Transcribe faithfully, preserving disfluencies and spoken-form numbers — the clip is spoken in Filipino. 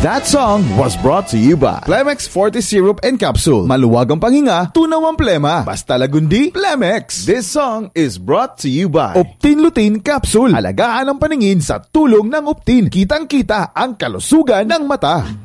That song was brought to you by Plemex Forte Syrup and Capsule. Maluwag ang panghinga, tunaw ang plema. Basta lagundi, Plemex. This song is brought to you by Optin Lutein Capsule. Alagaan ang paningin sa tulong ng Optin. Kitang-kita ang kalusugan ng mata.